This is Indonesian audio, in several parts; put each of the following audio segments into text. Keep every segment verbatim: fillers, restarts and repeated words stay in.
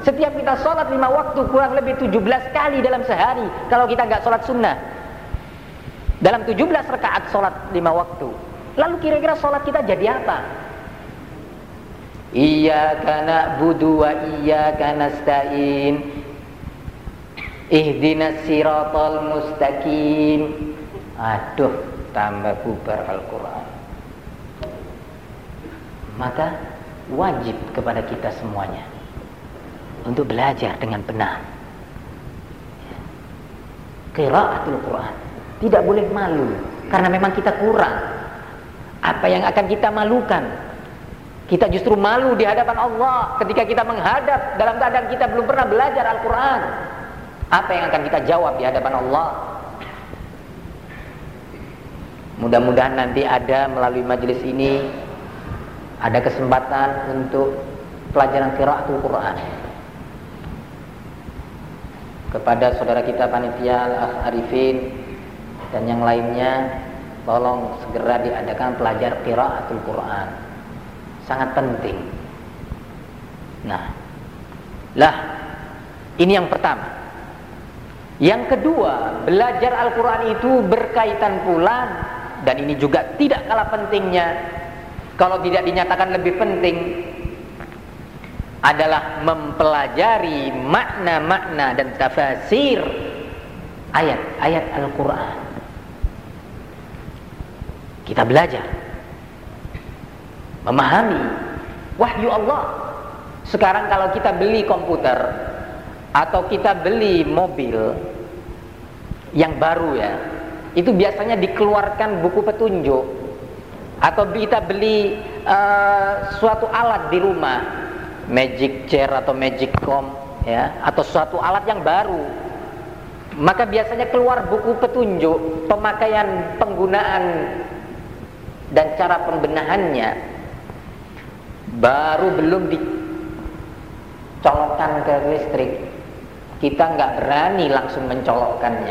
Setiap kita sholat lima waktu kurang lebih tujuh belas kali dalam sehari. Kalau kita nggak sholat sunnah, dalam tujuh belas rakaat sholat lima waktu. Lalu kira-kira sholat kita jadi apa? Iyyaka na'budu wa iyyaka nasta'in ihdinas siratal mustaqim. Aduh, tambah bubar Al-Quran. Maka wajib kepada kita semuanya untuk belajar dengan benar qiraatul Quran. Tidak boleh malu, karena memang kita kurang. Apa yang akan kita malukan? Kita justru malu di hadapan Allah ketika kita menghadap dalam keadaan kita belum pernah belajar Al-Quran. Apa yang akan kita jawab di hadapan Allah? Mudah-mudahan nanti ada melalui majelis ini ada kesempatan untuk pelajaran qiraatul Quran. Kepada saudara kita panitia Al-Akh Arifin dan yang lainnya, tolong segera diadakan pelajar qiraatul Quran. Sangat penting. Nah, lah ini yang pertama. Yang kedua, belajar Al-Quran itu berkaitan pula, dan ini juga tidak kalah pentingnya, kalau tidak dinyatakan lebih penting, adalah mempelajari makna-makna dan tafsir ayat-ayat Al-Quran. Kita belajar memahami wahyu Allah. Sekarang kalau kita beli komputer atau kita beli mobil yang baru ya, itu biasanya dikeluarkan buku petunjuk. Atau kita beli uh, suatu alat di rumah, magic chair atau magic comb ya, atau suatu alat yang baru, maka biasanya keluar buku petunjuk pemakaian, penggunaan dan cara pembenahannya. Baru belum dicolokkan ke listrik, kita nggak berani langsung mencolokkannya.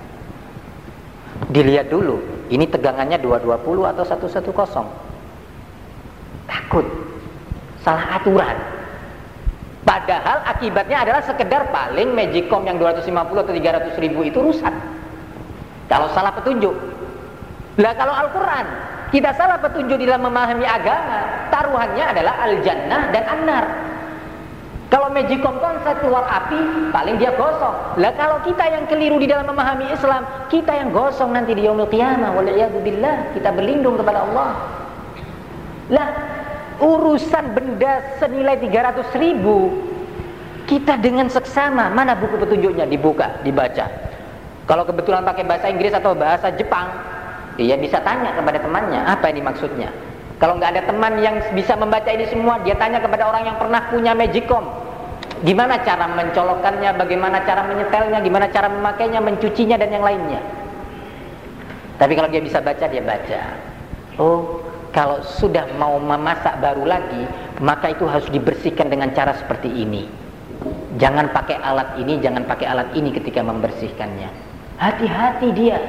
Dilihat dulu, ini tegangannya dua ratus dua puluh atau seratus sepuluh. Takut salah aturan. Padahal akibatnya adalah sekedar paling magicom yang dua ratus lima puluh atau tiga ratus ribu itu rusak kalau salah petunjuk. Lah kalau Al-Quran kita salah petunjuk dalam memahami agama, taruhannya adalah al-jannah dan an-nar. Kalau magicom konsep keluar api, paling dia gosong. Lah kalau kita yang keliru di dalam memahami Islam, kita yang gosong nanti di yaumil qiyamah. Wal'iyadzubillah, kita berlindung kepada Allah. Lah urusan benda senilai tiga ratus ribu, kita dengan seksama, mana buku petunjuknya, dibuka, dibaca. Kalau kebetulan pakai bahasa Inggris atau bahasa Jepang, dia bisa tanya kepada temannya, apa ini maksudnya. Kalau nggak ada teman yang bisa membaca ini semua, dia tanya kepada orang yang pernah punya magicom, gimana cara mencolokkannya, bagaimana cara menyetelnya, gimana cara memakainya, mencucinya dan yang lainnya. Tapi kalau dia bisa baca, dia baca. Oh, kalau sudah mau memasak baru lagi, maka itu harus dibersihkan dengan cara seperti ini. Jangan pakai alat ini, jangan pakai alat ini ketika membersihkannya. Hati-hati dia.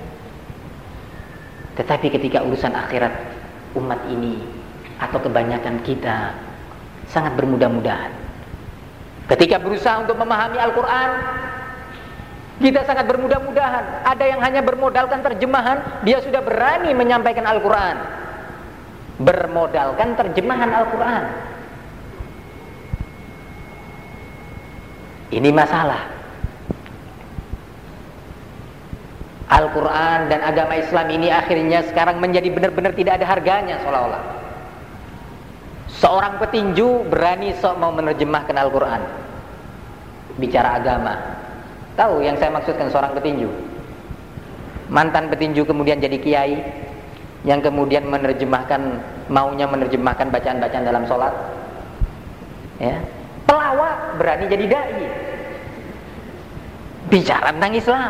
Tetapi ketika urusan akhirat, umat ini atau kebanyakan kita sangat bermudah-mudahan. Ketika berusaha untuk memahami Al-Quran, kita sangat bermudah-mudahan. Ada yang hanya bermodalkan terjemahan, dia sudah berani menyampaikan Al-Quran. Bermodalkan terjemahan Al-Quran. Ini masalah. Al-Quran dan agama Islam ini akhirnya sekarang menjadi benar-benar tidak ada harganya seolah-olah. Seorang petinju berani sok mau menerjemahkan Al-Quran, bicara agama. Tahu yang saya maksudkan seorang petinju? Mantan petinju kemudian jadi kiai, yang kemudian menerjemahkan, maunya menerjemahkan bacaan-bacaan dalam sholat ya. Pelawak berani jadi dai, bicara tentang Islam.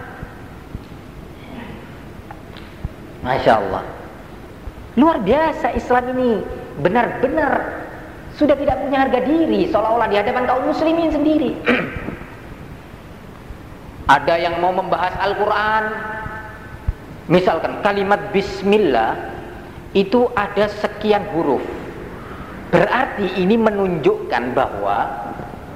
Masya Allah, luar biasa Islam ini. Benar-benar sudah tidak punya harga diri, seolah-olah di hadapan kaum muslimin sendiri. Ada yang mau membahas Al-Quran, misalkan kalimat Bismillah itu ada sekian huruf, berarti ini menunjukkan bahwa